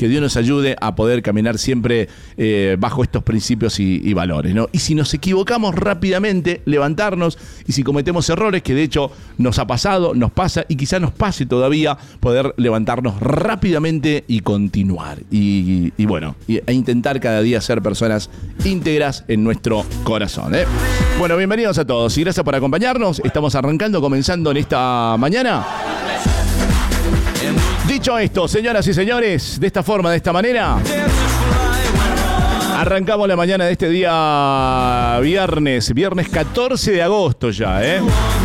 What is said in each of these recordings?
que Dios nos ayude a poder caminar siempre bajo estos principios y valores, ¿no? Y si nos equivocamos rápidamente, levantarnos, y si cometemos errores, que de hecho nos ha pasado, nos pasa y quizá nos pase todavía, poder levantarnos rápidamente y continuar. E intentar cada día ser personas íntegras en nuestro corazón, ¿eh? Bueno, bienvenidos a todos y gracias por acompañarnos. Estamos comenzando en esta mañana. Dicho esto, señoras y señores, de esta forma, de esta manera, arrancamos la mañana de este día viernes 14 de agosto ya, ¿eh?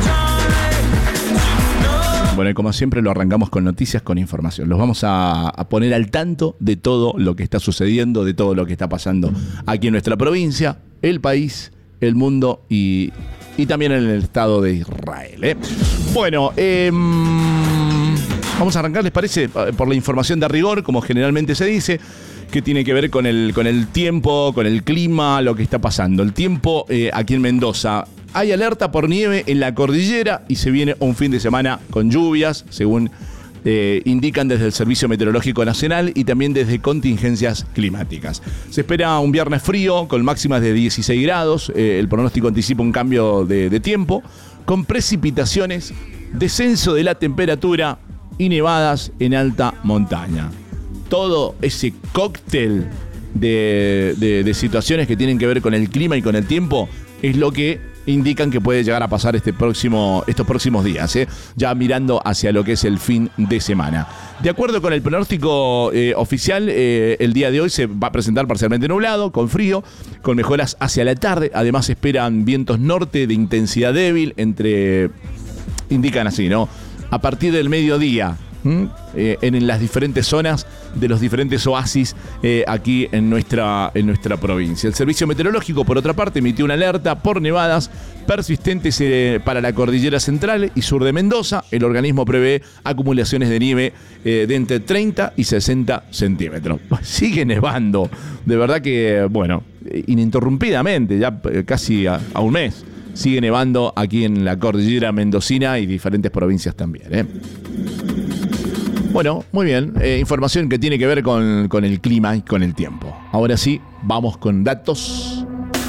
Bueno, y como siempre lo arrancamos con noticias, con información. Los vamos a poner al tanto de todo lo que está sucediendo, de todo lo que está pasando aquí en nuestra provincia, el país, el mundo y también en el Estado de Israel, ¿eh? Bueno, vamos a arrancar, ¿les parece? Por la información de rigor, como generalmente se dice, que tiene que ver con el tiempo, con el clima, lo que está pasando. El tiempo aquí en Mendoza. Hay alerta por nieve en la cordillera y se viene un fin de semana con lluvias, según indican desde el Servicio Meteorológico Nacional y también desde contingencias climáticas. Se espera un viernes frío con máximas de 16 grados. El pronóstico anticipa un cambio de tiempo con precipitaciones, descenso de la temperatura y nevadas en alta montaña. Todo ese cóctel de situaciones que tienen que ver con el clima y con el tiempo es lo que indican que puede llegar a pasar estos próximos días, ya mirando hacia lo que es el fin de semana. De acuerdo con el pronóstico oficial, el día de hoy se va a presentar parcialmente nublado, con frío, con mejoras hacia la tarde. Además esperan vientos norte de intensidad débil indican así, ¿no? A partir del mediodía, en las diferentes zonas de los diferentes oasis aquí en nuestra provincia. El Servicio Meteorológico, por otra parte, emitió una alerta por nevadas persistentes para la cordillera central y sur de Mendoza. El organismo prevé acumulaciones de nieve de entre 30 y 60 centímetros. Sigue nevando, de verdad que, bueno, ininterrumpidamente, ya casi a un mes. Sigue nevando aquí en la cordillera mendocina y diferentes provincias también, ¿eh? Bueno, muy bien. Información que tiene que ver con el clima y con el tiempo. Ahora sí, vamos con datos.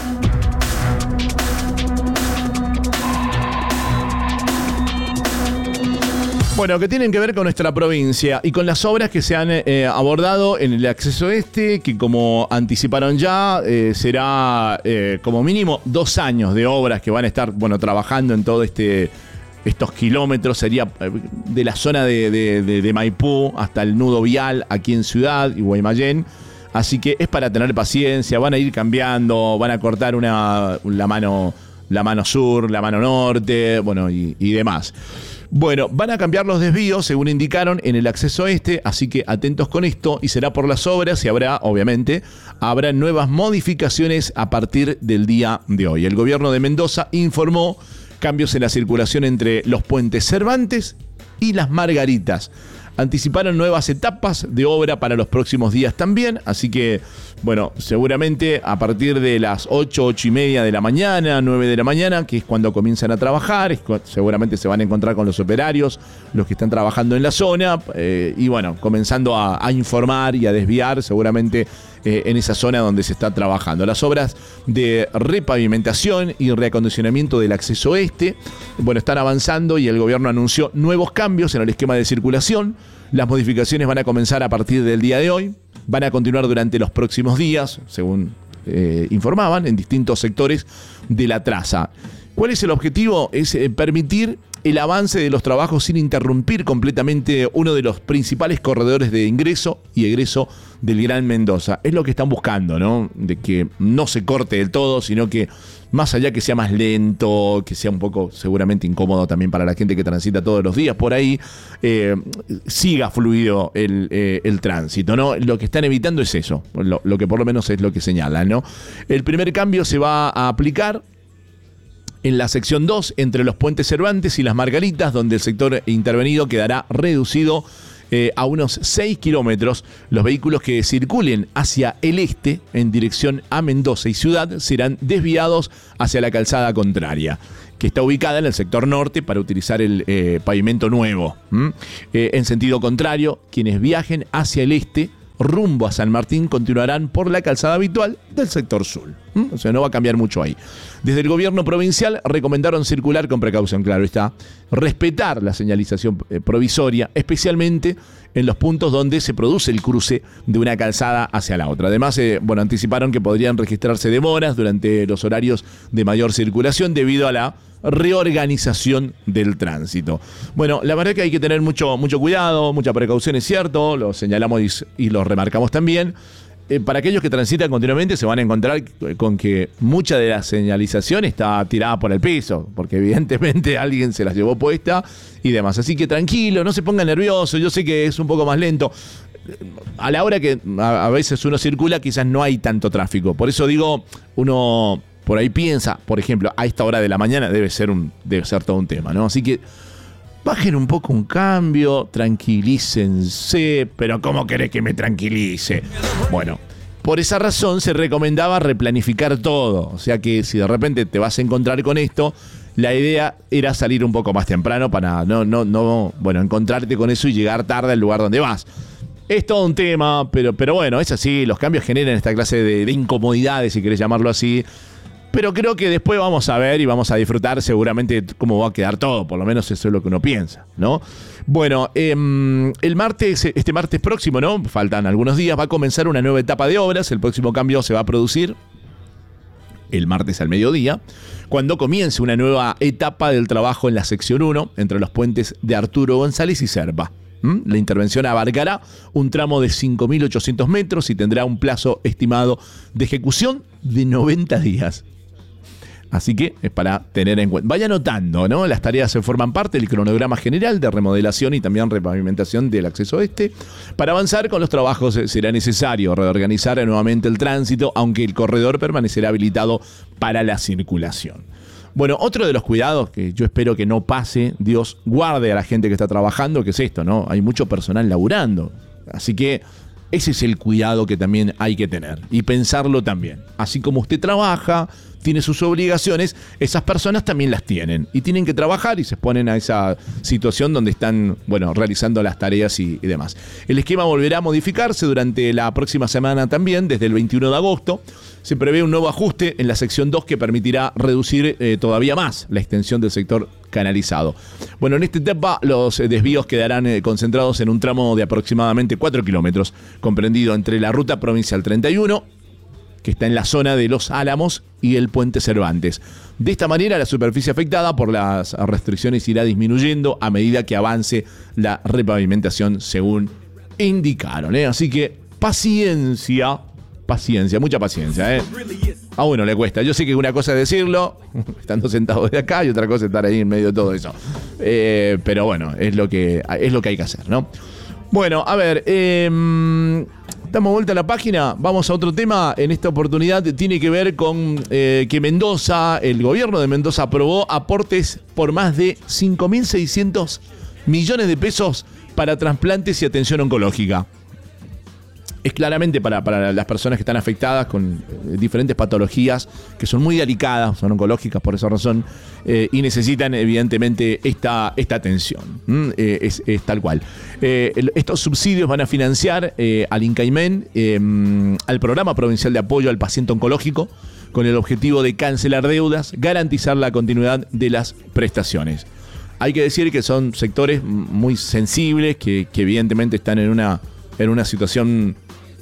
Bueno, que tienen que ver con nuestra provincia y con las obras que se han abordado en el acceso este, que como anticiparon ya, será como mínimo 2 años de obras que van a estar, trabajando en todo estos kilómetros. Sería de la zona de Maipú hasta el nudo vial aquí en Ciudad y Guaymallén. Así que es para tener paciencia, van a ir cambiando, van a cortar la mano sur, la mano norte, y demás. Bueno, van a cambiar los desvíos, según indicaron, en el acceso este, así que atentos con esto, y será por las obras y habrá nuevas modificaciones a partir del día de hoy. El gobierno de Mendoza informó cambios en la circulación entre los puentes Cervantes y las Margaritas. Anticiparon nuevas etapas de obra para los próximos días también, así que, seguramente a partir de las 8:30 de la mañana, 9 de la mañana, que es cuando comienzan a trabajar, seguramente se van a encontrar con los operarios, los que están trabajando en la zona, comenzando a informar y a desviar seguramente en esa zona donde se está trabajando. Las obras de repavimentación y reacondicionamiento del acceso este, están avanzando y el gobierno anunció nuevos cambios en el esquema de circulación. Las modificaciones van a comenzar a partir del día de hoy, van a continuar durante los próximos días, según informaban, en distintos sectores de la traza. ¿Cuál es el objetivo? Es permitir el avance de los trabajos sin interrumpir completamente uno de los principales corredores de ingreso y egreso del Gran Mendoza. Es lo que están buscando, ¿no? De que no se corte del todo, sino que más allá que sea más lento, que sea un poco seguramente incómodo también para la gente que transita todos los días por ahí, siga fluido el tránsito, ¿no? Lo que están evitando es eso, lo que por lo menos es lo que señalan, ¿no? El primer cambio se va a aplicar en la sección 2, entre los puentes Cervantes y las Margaritas, donde el sector intervenido quedará reducido a unos 6 kilómetros. Los vehículos que circulen hacia el este, en dirección a Mendoza y Ciudad, serán desviados hacia la calzada contraria, que está ubicada en el sector norte para utilizar el pavimento nuevo. En sentido contrario, quienes viajen hacia el este rumbo a San Martín continuarán por la calzada habitual del sector sur. O sea, no va a cambiar mucho ahí. Desde el gobierno provincial recomendaron circular con precaución, claro está, respetar la señalización provisoria, especialmente en los puntos donde se produce el cruce de una calzada hacia la otra. Además, anticiparon que podrían registrarse demoras durante los horarios de mayor circulación debido a la reorganización del tránsito. Bueno, la verdad que hay que tener mucho cuidado, mucha precaución, es cierto, lo señalamos y lo remarcamos también. Para aquellos que transitan continuamente se van a encontrar con que mucha de la señalización está tirada por el piso, porque evidentemente alguien se las llevó puesta y demás. Así que tranquilo, no se ponga nervioso, yo sé que es un poco más lento. A la hora que a veces uno circula quizás no hay tanto tráfico. Por eso digo, uno por ahí piensa, por ejemplo, a esta hora de la mañana debe ser todo un tema, ¿no? Así que bajen un poco un cambio, tranquilícense, pero ¿cómo querés que me tranquilice? Bueno, por esa razón se recomendaba replanificar todo. O sea que si de repente te vas a encontrar con esto, la idea era salir un poco más temprano para no encontrarte con eso y llegar tarde al lugar donde vas. Es todo un tema, pero bueno, es así, los cambios generan esta clase de incomodidades, si querés llamarlo así. Pero creo que después vamos a ver y vamos a disfrutar seguramente cómo va a quedar todo. Por lo menos eso es lo que uno piensa, ¿no? Bueno, este martes próximo, ¿no? Faltan algunos días, va a comenzar una nueva etapa de obras. El próximo cambio se va a producir el martes al mediodía, cuando comience una nueva etapa del trabajo en la sección 1, entre los puentes de Arturo González y Serpa. La intervención abarcará un tramo de 5.800 metros y tendrá un plazo estimado de ejecución de 90 días. Así que es para tener en cuenta. Vaya notando, ¿no? Las tareas se forman parte del cronograma general de remodelación y también repavimentación del acceso este. Para avanzar con los trabajos será necesario reorganizar nuevamente el tránsito, aunque el corredor permanecerá habilitado para la circulación. Bueno, otro de los cuidados que yo espero que no pase, Dios guarde a la gente que está trabajando, que es esto, ¿no? Hay mucho personal laburando. Así que ese es el cuidado que también hay que tener y pensarlo también. Así como usted trabaja, tiene sus obligaciones, esas personas también las tienen y tienen que trabajar y se exponen a esa situación donde están, realizando las tareas y demás. El esquema volverá a modificarse durante la próxima semana también, desde el 21 de agosto. Se prevé un nuevo ajuste en la sección 2 que permitirá reducir todavía más la extensión del sector canalizado. Bueno, en esta etapa los desvíos quedarán concentrados en un tramo de aproximadamente 4 kilómetros, comprendido entre la ruta provincial 31, que está en la zona de Los Álamos, y el puente Cervantes. De esta manera, la superficie afectada por las restricciones irá disminuyendo a medida que avance la repavimentación, según indicaron. Así que paciencia, mucha paciencia. A uno le cuesta. Yo sé que una cosa es decirlo, estando sentado de acá, y otra cosa es estar ahí en medio de todo eso. Pero bueno, es lo que hay que hacer, ¿no? Bueno, a ver, damos vuelta a la página, vamos a otro tema. En esta oportunidad tiene que ver con que Mendoza, el gobierno de Mendoza aprobó aportes por más de 5.600 millones de pesos para trasplantes y atención oncológica. Es claramente para las personas que están afectadas con diferentes patologías que son muy delicadas, son oncológicas por esa razón, y necesitan evidentemente esta atención. Es tal cual. Estos subsidios van a financiar al INCAIMEN, al Programa Provincial de Apoyo al Paciente Oncológico, con el objetivo de cancelar deudas, garantizar la continuidad de las prestaciones. Hay que decir que son sectores muy sensibles, que evidentemente están en una situación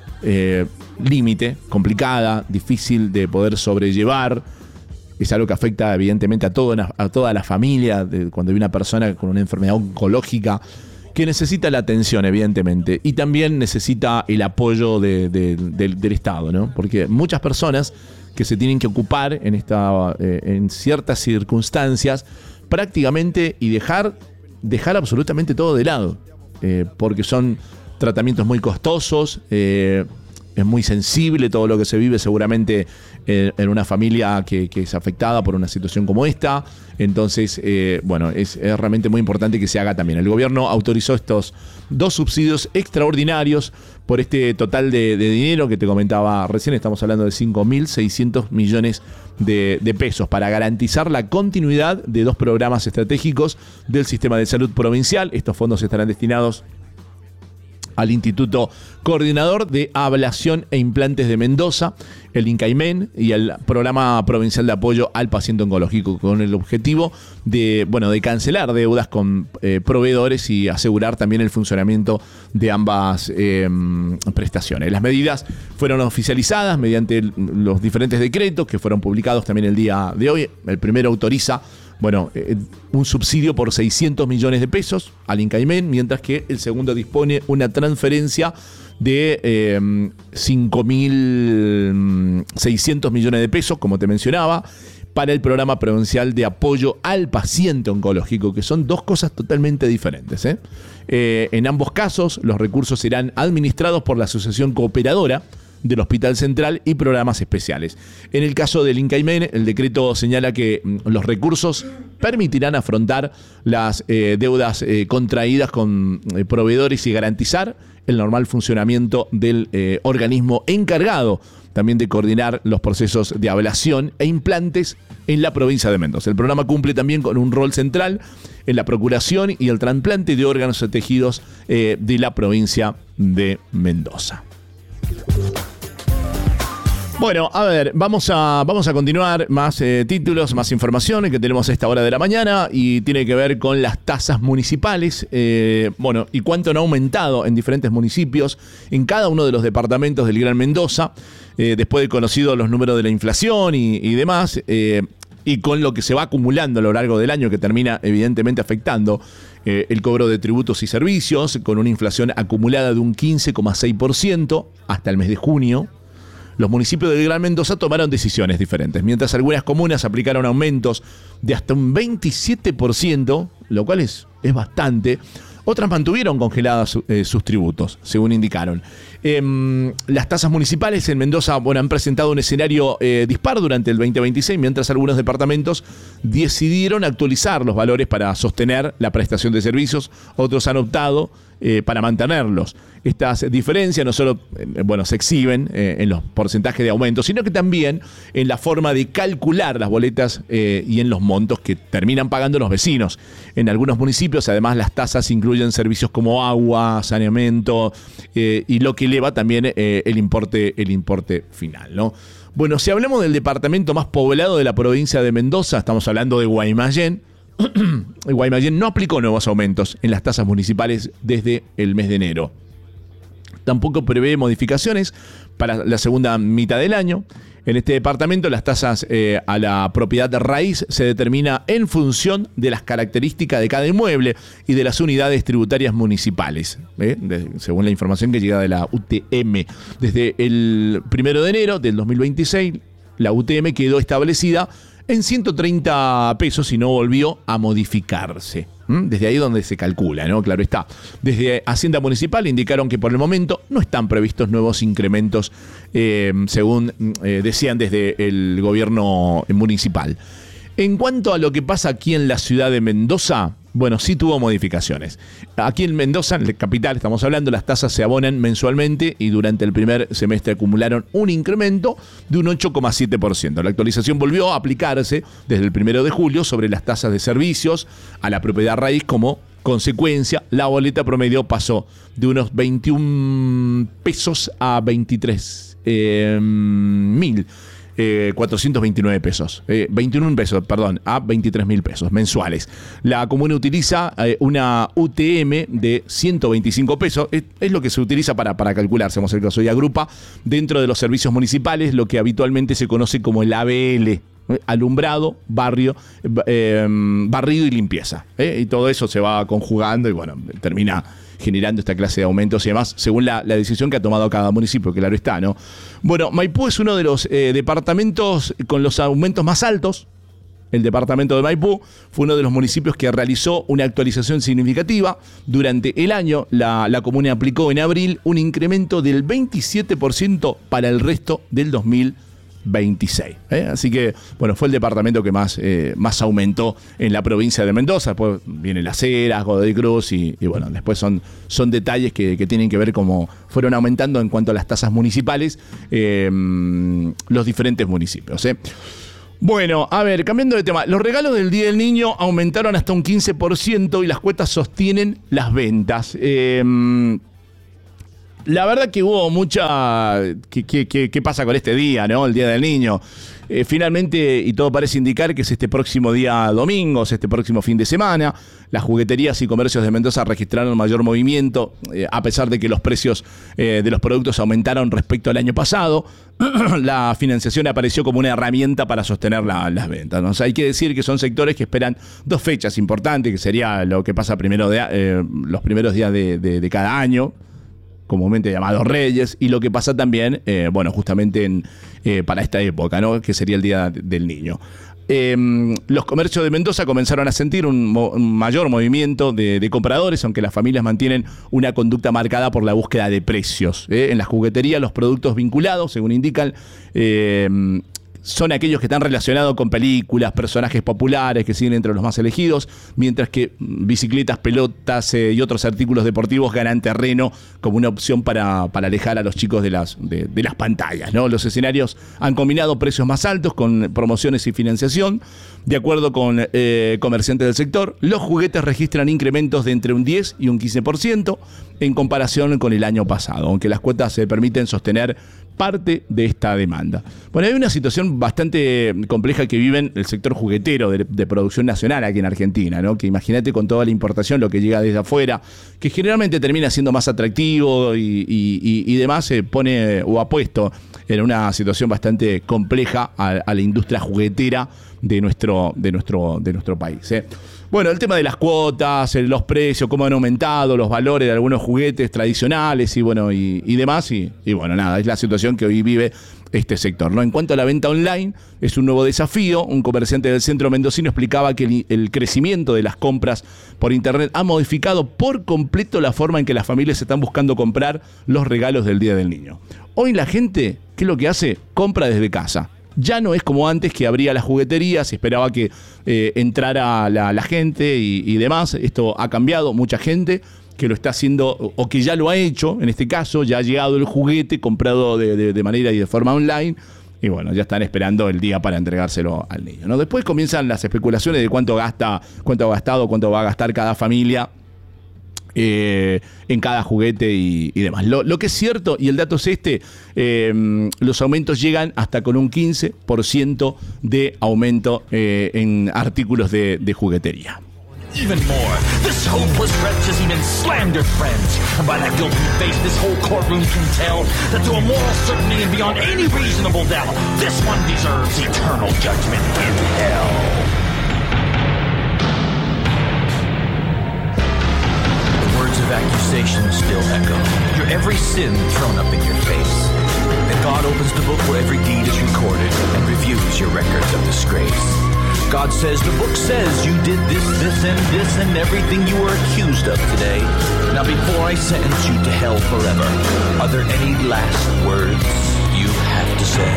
límite, complicada, difícil de poder sobrellevar. Es algo que afecta evidentemente a toda la familia, cuando hay una persona con una enfermedad oncológica que necesita la atención, evidentemente, y también necesita el apoyo del Estado, ¿no? Porque muchas personas que se tienen que ocupar en ciertas circunstancias prácticamente y dejar absolutamente todo de lado, porque son tratamientos muy costosos, es muy sensible todo lo que se vive seguramente en una familia que es afectada por una situación como esta. Entonces, es realmente muy importante que se haga también. El gobierno autorizó estos 2 subsidios extraordinarios por este total de dinero que te comentaba recién. Estamos hablando de 5.600 millones de pesos para garantizar la continuidad de 2 programas estratégicos del sistema de salud provincial. Estos fondos estarán destinados al Instituto Coordinador de Ablación e Implantes de Mendoza, el INCAIMEN, y el Programa Provincial de Apoyo al Paciente Oncológico, con el objetivo de cancelar deudas con proveedores y asegurar también el funcionamiento de ambas prestaciones. Las medidas fueron oficializadas mediante los diferentes decretos que fueron publicados también el día de hoy. El primero autoriza un subsidio por 600 millones de pesos al INCAIMEN, mientras que el segundo dispone una transferencia de 5.600 millones de pesos, como te mencionaba, para el Programa Provincial de Apoyo al Paciente Oncológico, que son dos cosas totalmente diferentes. En ambos casos, los recursos serán administrados por la Asociación Cooperadora del Hospital Central y programas especiales. En el caso del INCAIMEN, el decreto señala que los recursos permitirán afrontar las deudas contraídas con proveedores y garantizar el normal funcionamiento del organismo encargado también de coordinar los procesos de ablación e implantes en la provincia de Mendoza. El programa cumple también con un rol central en la procuración y el trasplante de órganos o tejidos de la provincia de Mendoza. Bueno, a ver, vamos a continuar, más títulos, más informaciones que tenemos a esta hora de la mañana, y tiene que ver con las tasas municipales, y cuánto han aumentado en diferentes municipios, en cada uno de los departamentos del Gran Mendoza, después de conocidos los números de la inflación y demás, y con lo que se va acumulando a lo largo del año, que termina evidentemente afectando el cobro de tributos y servicios, con una inflación acumulada de un 15,6% hasta el mes de junio. Los municipios del Gran Mendoza tomaron decisiones diferentes. Mientras algunas comunas aplicaron aumentos de hasta un 27%, lo cual es bastante, otras mantuvieron congeladas sus tributos, según indicaron. Las tasas municipales en Mendoza han presentado un escenario dispar durante el 2026, mientras algunos departamentos decidieron actualizar los valores para sostener la prestación de servicios, otros han optado para mantenerlos. Estas diferencias no solo se exhiben en los porcentajes de aumento, sino que también en la forma de calcular las boletas y en los montos que terminan pagando los vecinos. En algunos municipios, además, las tasas incluyen servicios como agua, saneamiento, y lo que eleva también el importe final, ¿no? Bueno, si hablamos del departamento más poblado de la provincia de Mendoza, estamos hablando de Guaymallén. Guaymallén no aplicó nuevos aumentos en las tasas municipales desde el mes de enero. Tampoco prevé modificaciones para la segunda mitad del año. En este departamento, las tasas a la propiedad de raíz se determina en función de las características de cada inmueble y de las unidades tributarias municipales, según la información que llega de la UTM. Desde el 1 de enero del 2026, la UTM quedó establecida en 130 pesos y no volvió a modificarse. Desde ahí donde se calcula, ¿no? Claro está. Desde Hacienda Municipal indicaron que por el momento no están previstos nuevos incrementos, según decían desde el gobierno municipal. En cuanto a lo que pasa aquí en la ciudad de Mendoza, sí tuvo modificaciones. Aquí en Mendoza, en la capital estamos hablando, las tasas se abonan mensualmente y durante el primer semestre acumularon un incremento de un 8,7%. La actualización volvió a aplicarse desde el 1 de julio sobre las tasas de servicios a la propiedad raíz. Como consecuencia, la boleta promedio pasó de unos 21 pesos a 429 pesos. 21 pesos, perdón, a 23.000 pesos mensuales. La comuna utiliza una UTM de 125 pesos. Es lo que se utiliza para calcular, si vamos el caso, y agrupa dentro de los servicios municipales lo que habitualmente se conoce como el ABL. Alumbrado, barrido y limpieza. Y todo eso se va conjugando y termina generando esta clase de aumentos y demás, según la decisión que ha tomado cada municipio, que claro está, ¿no? Bueno, Maipú es uno de los departamentos con los aumentos más altos. El departamento de Maipú fue uno de los municipios que realizó una actualización significativa. Durante el año, la comuna aplicó en abril un incremento del 27% para el resto del 2026. Así que, fue el departamento que más aumentó en la provincia de Mendoza. Después viene Las Heras, Godoy Cruz y después son detalles que tienen que ver cómo fueron aumentando en cuanto a las tasas municipales los diferentes municipios. Bueno, a ver, cambiando de tema, los regalos del Día del Niño aumentaron hasta un 15% y las cuotas sostienen las ventas. La verdad que hubo mucha... ¿Qué pasa con este día, no? El Día del Niño. Finalmente, y todo parece indicar que es este próximo día domingo, es este próximo fin de semana. Las jugueterías y comercios de Mendoza registraron mayor movimiento, a pesar de que los precios de los productos aumentaron respecto al año pasado. La financiación apareció como una herramienta para sostener las ventas, ¿no? O sea, hay que decir que son sectores que esperan dos fechas importantes, que sería lo que pasa los primeros días de cada año, comúnmente llamados Reyes, y lo que pasa también, justamente para esta época, ¿no? Que sería el Día del Niño. Los comercios de Mendoza comenzaron a sentir un mayor movimiento de compradores, aunque las familias mantienen una conducta marcada por la búsqueda de precios. En la juguetería, los productos vinculados, según indican, son aquellos que están relacionados con películas, personajes populares que siguen entre los más elegidos, mientras que bicicletas, pelotas y otros artículos deportivos ganan terreno como una opción para alejar a los chicos de las pantallas, ¿no? Los escenarios han combinado precios más altos con promociones y financiación. De acuerdo con comerciantes del sector, los juguetes registran incrementos de entre un 10 y un 15% en comparación con el año pasado, aunque las cuotas se permiten sostener parte de esta demanda. Bueno, hay una situación bastante compleja que viven el sector juguetero de producción nacional aquí en Argentina, ¿no? Que imagínate con toda la importación, lo que llega desde afuera, que generalmente termina siendo más atractivo y demás, se pone o ha puesto en una situación bastante compleja a la industria juguetera de nuestro país, ¿eh? Bueno, el tema de las cuotas, los precios, cómo han aumentado, los valores de algunos juguetes tradicionales y demás. Y bueno, nada, es la situación que hoy vive este sector, ¿no? En cuanto a la venta online, es un nuevo desafío. Un comerciante del centro mendocino explicaba que el crecimiento de las compras por internet ha modificado por completo la forma en que las familias están buscando comprar los regalos del Día del Niño. Hoy la gente, ¿qué es lo que hace? Compra desde casa. Ya no es como antes, que abría las jugueterías y esperaba que entrara la gente y demás. Esto ha cambiado. Mucha gente que lo está haciendo o que ya lo ha hecho, en este caso, ya ha llegado el juguete comprado de manera y de forma online. Y bueno, ya están esperando el día para entregárselo al niño, ¿no? Después comienzan las especulaciones de cuánto ha gastado, cuánto va a gastar cada familia en cada juguete y demás. Lo que es cierto, y el dato es los aumentos llegan hasta con un 15% de aumento en artículos de juguetería. Even more, this hopeless wretch has even slandered friends. And by that guilty face, this whole courtroom can tell that to a moral certainty and beyond any reasonable doubt, this one deserves eternal judgment in hell. The words of accusation still echo, your every sin thrown up in your face. Then God opens the book where every deed is recorded and reviews your records of disgrace. God says, the book says you did this, and everything you were accused of today. Now before I sentence you to hell forever, are there any last words you have to say?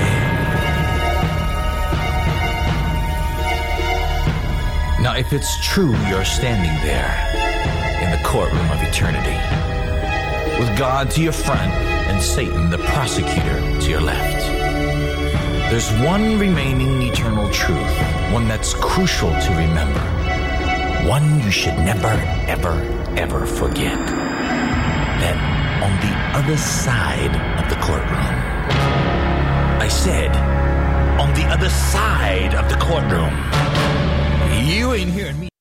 Now if it's true you're standing there in the courtroom of eternity, with God to your front and Satan, the prosecutor, to your left, there's one remaining eternal truth, one that's crucial to remember, one you should never, ever, ever forget. That on the other side of the courtroom, I said, on the other side of the courtroom, you ain't hearing me.